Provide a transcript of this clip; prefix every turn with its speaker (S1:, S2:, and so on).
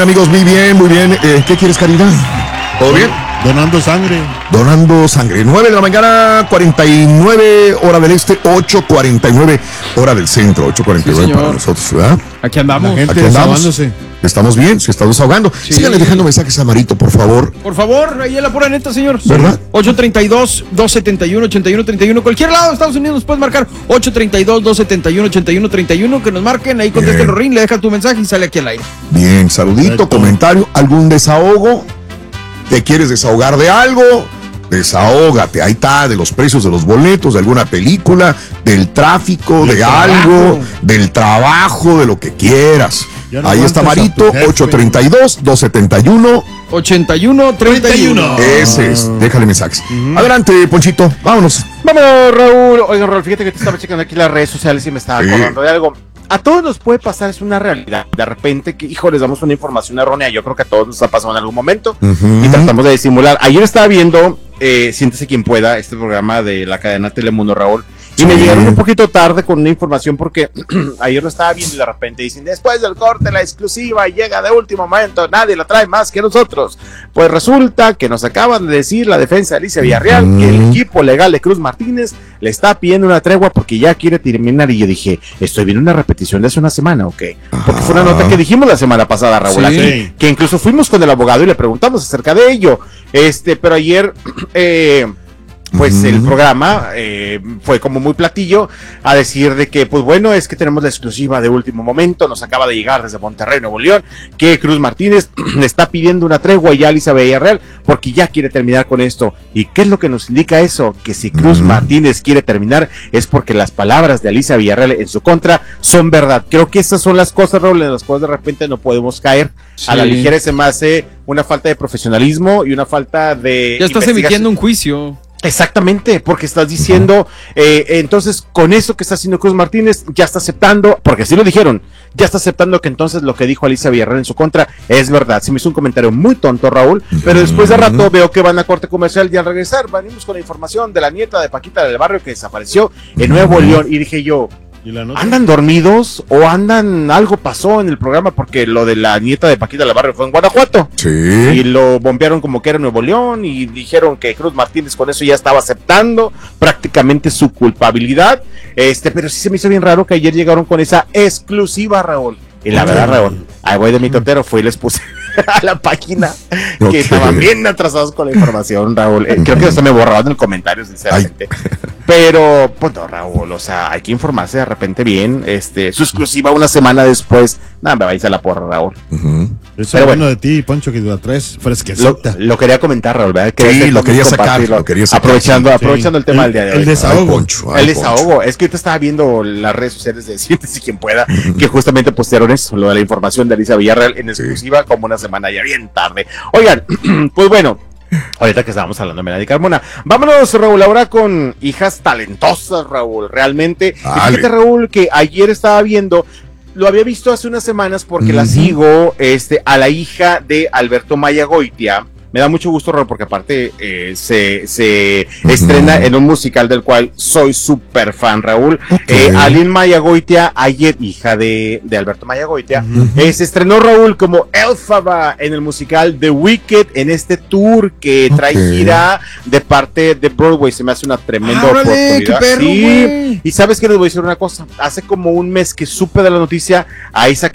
S1: amigos, muy bien, muy bien. ¿Qué quieres, Caridad? ¿Todo bien?
S2: Donando sangre.
S1: Donando sangre. 9 de la mañana, 49 hora del este, 8:49 hora del centro, 8:49 para nosotros, ¿verdad?
S3: Aquí andamos.
S2: La gente
S1: Aquí andamos.
S2: desahogándose.
S1: Estamos bien, se está desahogando.
S3: Sí.
S1: Síganle dejando mensajes a Marito, por favor.
S3: Por favor, ahí en la pura neta, señor.
S1: ¿Verdad?
S3: 832-271-8131. Cualquier lado de Estados Unidos nos puedes marcar 832-271-8131. Que nos marquen, ahí contesta el ring, le dejas tu mensaje y sale aquí al aire.
S1: Bien, saludito,
S2: Perfecto.
S1: comentario, algún desahogo. ¿Te quieres desahogar de algo? Desahógate, ahí está, de los precios de los boletos, de alguna película, del tráfico, de algo, del trabajo, de lo que quieras.
S2: Ya no
S1: Ahí está
S2: aguantes a
S1: Marito,
S2: tu jefe.
S1: 832-271.
S3: 81-31.
S1: Ese es, déjale mensajes. Adelante, Ponchito, vámonos.
S4: Vámonos, Raúl. Oiga, Raúl, fíjate que te estaba checando aquí las redes sociales y me estaba
S1: Sí.
S4: acordando de algo. A todos nos puede pasar, es una realidad. De repente, que, hijo, les damos una información errónea. Yo creo que a todos nos ha pasado en algún momento y tratamos de disimular. Ayer estaba viendo Siéntese Quien Pueda, este programa de la cadena Telemundo, Raúl. Y
S1: Sí.
S4: me llegaron un poquito tarde con una información porque ayer lo estaba viendo y de repente dicen, después del corte, la exclusiva llega de último momento, nadie la trae más que nosotros. Pues resulta que nos acaban de decir la defensa de Alicia Villarreal que el equipo legal de Cruz Martínez le está pidiendo una tregua porque ya quiere terminar. Y yo dije, estoy viendo una repetición de hace una semana, ¿ok? Porque fue una nota que dijimos la semana pasada, Raúl,
S3: Sí.
S4: aquí, que incluso fuimos con el abogado y le preguntamos acerca de ello. Pero ayer... pues el programa fue como muy platillo a decir de que, pues bueno, es que tenemos la exclusiva de último momento, nos acaba de llegar desde Monterrey, Nuevo León, que Cruz Martínez le está pidiendo una tregua ya a Alicia Villarreal porque ya quiere terminar con esto. ¿Y qué es lo que nos indica eso? Que si Cruz Martínez quiere terminar es porque las palabras de Alicia Villarreal en su contra son verdad. Creo que esas son las cosas, Raúl, en las cuales de repente no podemos caer.
S3: Sí.
S4: A la ligera se me hace una falta de profesionalismo y una falta de
S3: Ya estás
S4: investigación.
S3: emitiendo un juicio.
S4: Exactamente, porque estás diciendo, entonces con eso que está haciendo Cruz Martínez, ya está aceptando, porque así lo dijeron, ya está aceptando que entonces lo que dijo Alicia Villarreal en su contra es verdad. Se me hizo un comentario muy tonto, Raúl, pero después de rato veo que van a corte comercial y al regresar venimos con la información de la nieta de Paquita del Barrio que desapareció en Nuevo León y dije yo,
S2: ¿Y la nota?
S4: ¿andan dormidos o algo pasó en el programa? Porque lo de la nieta de Paquita del Barrio fue en Guanajuato.
S1: Sí.
S4: Y lo bombearon como que era Nuevo León y dijeron que Cruz Martínez con eso ya estaba aceptando prácticamente su culpabilidad. Pero sí se me hizo bien raro que ayer llegaron con esa exclusiva, Raúl. Y la verdad, Raúl, ahí voy de mi totero, fui y les puse a la página que estaban bien atrasados con la información, Raúl. Creo que hasta me borraron el comentario, sinceramente. Pero, pues no, Raúl, o sea, hay que informarse de repente bien. Su exclusiva una semana después. Nada, me vais a la porra, Raúl.
S2: Eso
S4: Pero
S2: es
S4: bueno.
S2: bueno de ti, Poncho, que la traes
S4: Lo,
S2: fresquecita.
S4: lo quería comentar, Raúl, ¿verdad?
S1: Sí, lo quería sacar,
S4: compartirlo.
S1: lo quería sacar,
S4: Aprovechando el tema del día de hoy.
S2: El desahogo.
S1: Ay, Poncho, ay,
S4: El desahogo, es que ahorita estaba viendo las redes sociales de Siéntese Quien Pueda, que justamente postearon eso, lo de la información de Alicia Villarreal en exclusiva, como una semana ya bien tarde. Oigan, pues bueno, ahorita que estábamos hablando de Melanie Carmona, vámonos, Raúl, ahora con hijas talentosas, Raúl, realmente. Y
S1: Dale.
S4: fíjate, Raúl, que ayer estaba viendo, lo había visto hace unas semanas porque la sigo, a la hija de Alberto Mayagoitia. Me da mucho gusto, Raúl, porque aparte se estrena en un musical del cual soy súper fan, Raúl. Aline Mayagoitia, ayer, hija de Alberto Mayagoitia, se estrenó, Raúl, como Elphaba en el musical The Wicked, en este tour que trae gira de parte de Broadway. Se me hace una tremenda
S3: ¡Órale,
S4: oportunidad.
S3: qué perro,
S4: Sí,
S3: güey!
S4: y sabes que les voy a decir una cosa. Hace como un mes que supe de la noticia, a Isaac